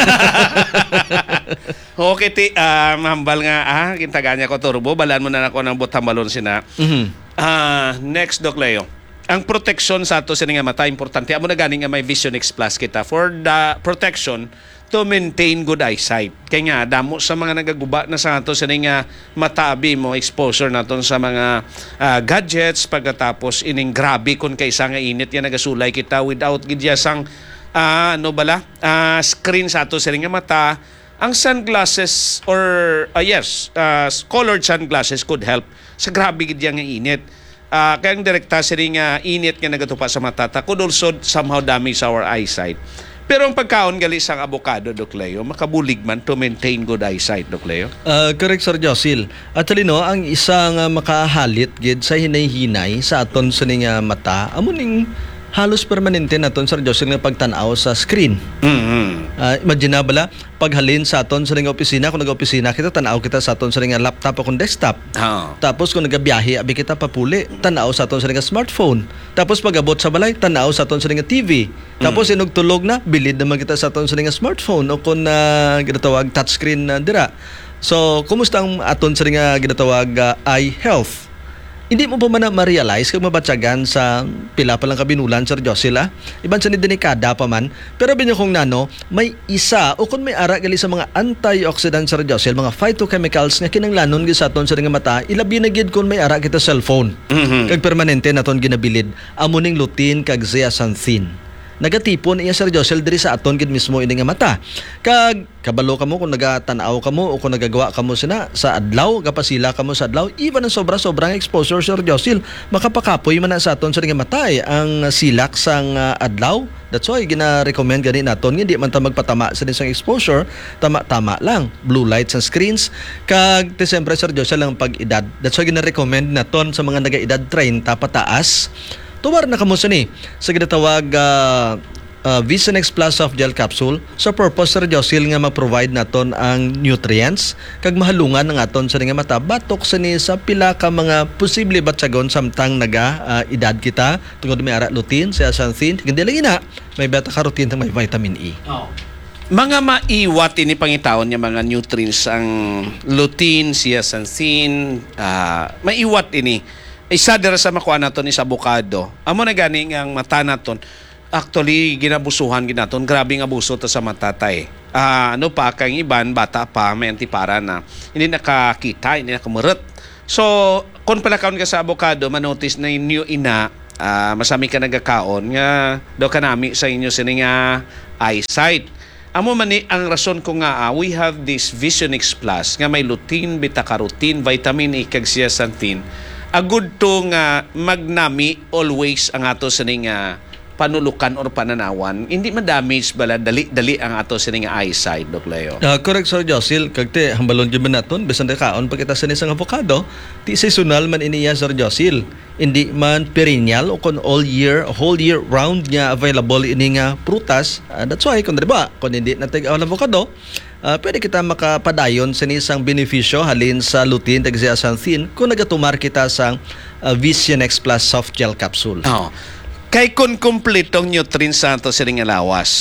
Okay, ti, ah, mahambal nga, ah, kintaganya ko turbo, balaan mo na ako ng butang balon sina. Mhm. Ah, next, Doc Leo. Ang protection sa ato sa nga mata, importante. Amo na ganing nga may Vision X Plus kita for the protection to maintain good eyesight. Kaya nga, damo sa mga nagaguba na sa ato sa nga matabi mo, exposure naton sa mga ah, gadgets, pagkatapos ining grabe kung kaysa nga init yan nagasulay kita without gidyasang ah, ano bala, ah, screen sa ato sa nga mata. Ang sunglasses or uh, yes, uh, colored sunglasses could help sa grabe gid yang init. Uh, kaya ang direkta sa nga init nga nagatupa sa mata ta could also somehow damage our eyesight. Pero ang pagkaon gali sa avocado, Doc Leo, makabulig man to maintain good eyesight, Doc Leo. Uh, correct Sir Josil. At talino, ang isang uh, makahalit gid sa hinay-hinay sa aton sa nga mata, amo ning halos permanente naton Sir Josil nga pagtan-aw sa screen. Mm-hmm. Uh, imagine na bala, paghalin sa aton sa nga opisina, kung nag-opisina kita, tanaw kita sa aton sa nga laptop o kung desktop. Oh. Tapos kung nagabiyahe, abi kita papuli, tanaw sa aton sa nga smartphone. Tapos pag-abot sa balay, tanaw sa aton sa nga T V. Tapos mm. inugtulog na, bilid naman kita sa aton sa nga smartphone o kung uh, ginatawag touchscreen na dira. So, kumusta ang aton sa nga ginatawag uh, eye health? Hindi mo pa man na ma-realize kung mabatsagan sa pila pa lang kabinulan, Sir Josil, ah. Iban sa ni delikada pa man. Pero binyo kong nano, may isa o kung may ara gali sa mga antioxidant, Sir Josil, mga phytochemicals nga kinanglanon gi sa aton sa nga mata, ilabi na gid kung may ara kita cellphone. Mm-hmm. Kag permanente naton ginabilid, amuning lutein kag zeaxanthin. Nagatipon iya Sir Josil diri sa aton gid mismo ini nga mata. Kag kabalo kamo kung nagatanaw kamo o kung nagagawa kamo sina sa adlaw, kapasila kamo sa adlaw, even ang sobra-sobrang exposure Sir Josil, makapakapoy man na sa aton sa nga mata eh, ang silak sang uh, adlaw. That's why gina-recommend gani naton nga di man ta magpatama sa isang exposure, tama-tama lang. Blue light sa screens kag ti siyempre Sir Josil lang pag-edad. That's why gina-recommend naton sa mga naga-edad thirty pataas. Tuwar na kamo sa ni sa ginatawag uh, uh, Vision X Plus Soft Gel Capsule sa purpose Sir Josil nga ma-provide naton ang nutrients kag mahalungan ng aton sa nga mata batok sa ni sa pila ka mga posible batsagon samtang naga uh, edad kita tungod may ara lutein, zeaxanthin, kundi lang ina may beta carotene may vitamin E. Oh. Mga maiwat ini pangitawon nga mga nutrients ang lutein, zeaxanthin, uh, maiwat ini. Isa dira sa makuha naton is avocado. Amo na gani ang mata naton. Actually ginabusuhan ginaton. Grabe nga abuso to sa mata tay. Ah, ano pa kang iban bata pa may antipara na. Hindi nakakita, hindi nakamurot. So, kung palakaon ka sa avocado, manotice na inyo ina, ah, masami ka nagakaon nga daw kanami sa inyo sini nga eyesight. Amo man ni ang rason ko nga ah, we have this Vision X Plus nga may lutein, beta-carotene, vitamin E kag zeaxanthin. Agud to nga magnami always ang ato sa nga panulukan or pananawan. Hindi ma-damage bala dali-dali ang ato sa nga eyesight, Doc Leo. Uh, correct Sir Josil, kagte hambalon gyud man naton bisan kaon pagkita sa isang avocado, ti seasonal man iniya Sir Josil. Hindi man perennial o kon all year, whole year round nga available ini nga prutas. Uh, that's why kung diba, kung hindi natig ang avocado, Uh, pwede kita makapadayon sa isang benepisyo halin sa lutein tag zeaxanthin kung nagatumar kita sa uh, Vision X Plus Soft Gel Capsule. Oh. Kay kun kumpletong nutrients sa ato siring nga lawas.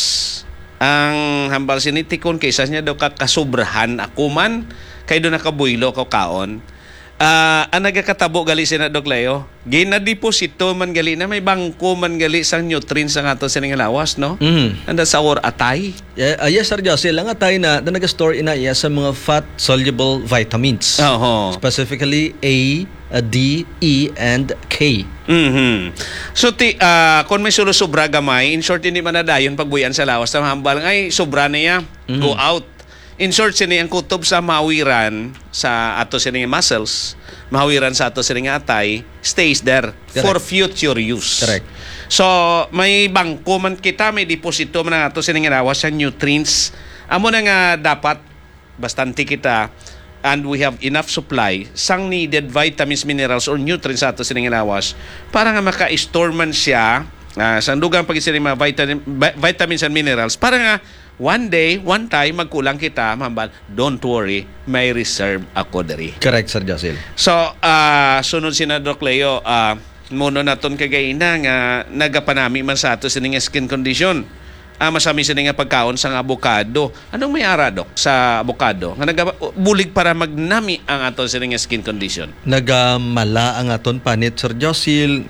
Ang hambal sinitikon kaysa niya daw kakasubrahan ako man kay do nakabuylo ko kaon. Ah, uh, ang nagakatabo gali sina Doc Leo, gina-deposito man gali na may bangko man gali sang nutrients sa ato siring nga lawas, no? Mm. Anda sa or atay. Yeah, uh, yes Sir Josil, lang atay na, na nag-store ina iya sa mga fat-soluble vitamins. Oo. Specifically A, uh, D, E, and K. Mhm. So ti ah, kung may sulo sobra gamay, in short hindi man na dayon pagbuyan sa lawas sa hambal ay sobra niya go out. In short sini ang kutob sa mawiran sa ato sini nga muscles, mawiran sa ato sini nga atay stays there for future use. Correct. So may bangko man kita, may deposito man ang ato sini nga lawas sa nutrients. Amo na nga dapat bastante kita and we have enough supply sang needed vitamins, minerals or nutrients sa ato sining lawas para nga maka-store man siya uh, sa dugang pag sining mga vitamin, vitamins and minerals para nga one day, one time magkulang kita, mambal, don't worry, may reserve ako diri. Correct, Sir Josil. So, uh, sunod si na Doc Leo, uh, muno naton kagayina nga nagapanami man sa ato sining skin condition. Ah, masami sila nga pagkaon sa avocado. Anong may ara, Dok, sa avocado? Nga nagabulig para magnami ang aton sila nga skin condition. Nagamala ang aton panit, Sir Josil.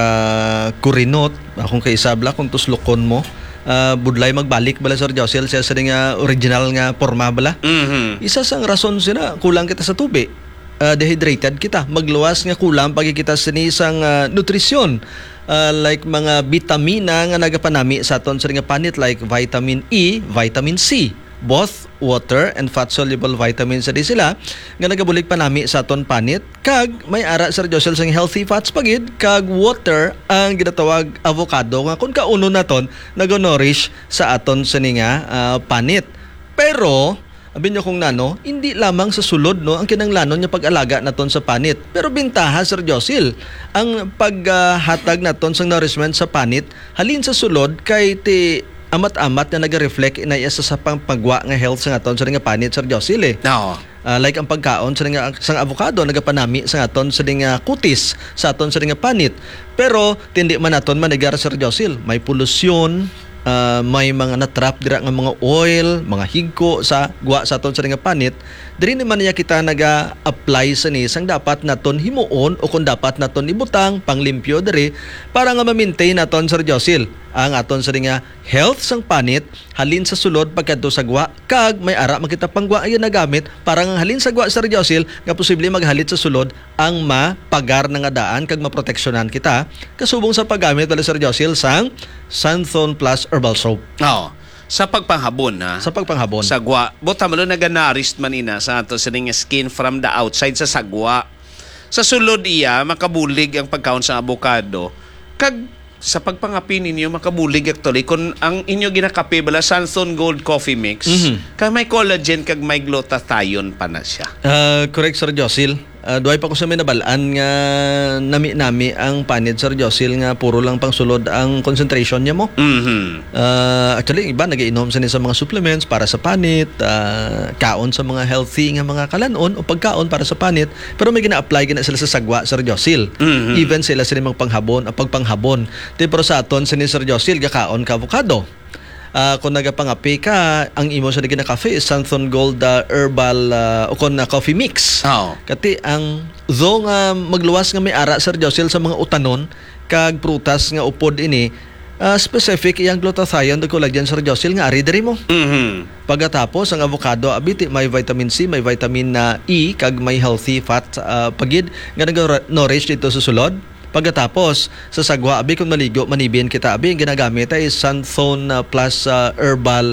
Nagakurinot. Akong kaisabla kung tuslukon mo. Uh, budlay magbalik bala, Sir Josil, siya sa nga original nga forma bala. Mm-hmm. Isa sang rason sila, kulang kita sa tubig. Uh, dehydrated kita. Magluwas nga kulang pag kita sa isang uh, nutrisyon. Uh, like mga vitamina nga nagapanami sa aton sa nga panit like vitamin E, vitamin C. Both water and fat-soluble vitamins sa di sila nga nagabulig panami sa aton panit. Kag may ara, Sir Josel, sang healthy fats pagid. Kag water ang ginatawag avocado nga kung kauno naton nag-nourish sa aton sa nga uh, panit. Pero abin nyo kung nano, hindi lamang sa sulod no ang kinanglanon niya pag-alaga naton sa panit. Pero bintaha, Sir Josil, ang paghatag uh, naton sa nourishment sa panit halin sa sulod kay ti amat-amat na nag-reflect na isa sa pangpagwa nga health sa aton sa nga panit, Sir Josil eh. No. Uh, like ang pagkaon sa nga sang avocado nagapanami sa aton sa nga kutis sa aton sa nga panit. Pero tindi man naton manigar, Sir Josil, may polusyon. Uh, may mga natrap dira nga mga oil, mga higko sa guwa sa aton sa nga panit, diri naman niya kita naga-apply sa ni sang dapat naton himuon o kung dapat naton ibutang panglimpyo diri para nga ma-maintain naton, Sir Josil, ang aton sa nga health sang panit halin sa sulod pagkadto sa guwa. Kag may ara makita pangguwa ayon nagamit para nga halin sa guwa, Sir Josil, nga posible maghalit sa sulod ang mapagar na nga daan kag maproteksyonan kita kasubong sa paggamit bala, Sir Josil, sang Santhon Plus Herbal Soap. Oo. Sa pagpanghabon, ha? Sa pagpanghabon. Sagwa. Buta mo naganarist man ina sa ato sa nga skin from the outside sa sagwa. Sa sulod iya, makabulig ang pagkaon sa avocado. Kag sa pagpangapin ninyo, makabulig actually kung ang inyo ginakape bala Santhon Gold Coffee Mix, Mhm. kag may collagen kag may glutathione pa na siya. Uh, correct, Sir Josil. Uh, duay pa ko sa minabalaan nga nami-nami ang panit, Sir Josil, nga puro lang pang sulod ang concentration niya mo. Mhm. Uh, actually, iba nag-iinom sa sa mga supplements para sa panit, uh, kaon sa mga healthy nga mga kalanon o pagkaon para sa panit, pero may gina-apply gina sila sa sagwa, Sir Josil. Mhm. Even sila sila magpanghabon o pagpanghabon. Di pero sa aton sa ni Sir Josil gakaon ka avocado. Uh, kung nagapangapi ka, ang imo sa naging na cafe is Santhon Gold uh, Herbal uh, o kung na coffee mix. Oo. Kati ang though nga magluwas nga may ara, Sir Josil, sa mga utanon kag prutas nga upod ini, uh, specific iyang glutathione ug collagen, Sir Josil, nga ari diri mo. Mhm. Pagkatapos ang avocado abiti may vitamin C, may vitamin na E kag may healthy fat uh, pagid nga nag-nourish dito sa sulod. Pagkatapos sa sagwa abi kung maligo manibin kita abi ang ginagamit ay Santhon uh, plus uh, herbal